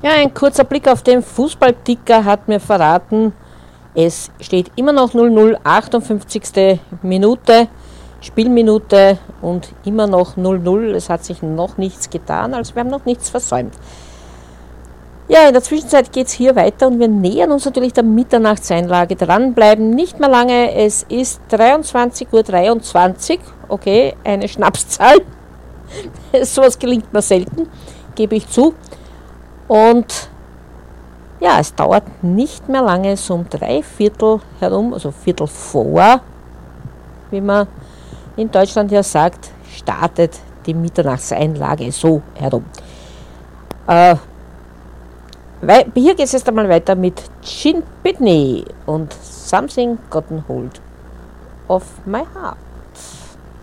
Ja, ein kurzer Blick auf den Fußballticker hat mir verraten, es steht immer noch 0-0, 58. Minute, Spielminute und immer noch 0-0. Es hat sich noch nichts getan, also wir haben noch nichts versäumt. Ja, in der Zwischenzeit geht es hier weiter und wir nähern uns natürlich der Mitternachtseinlage. Dranbleiben, nicht mehr lange, es ist 23:23 Uhr, okay, eine Schnapszahl. Sowas gelingt mir selten, gebe ich zu. Und ja, es dauert nicht mehr lange, so um 3/4 herum, also Viertel vor, wie man in Deutschland ja sagt, startet die Mitternachtseinlage so herum. Hier geht es jetzt einmal weiter mit Gin Pitney und Something Gotten Hold of My Heart.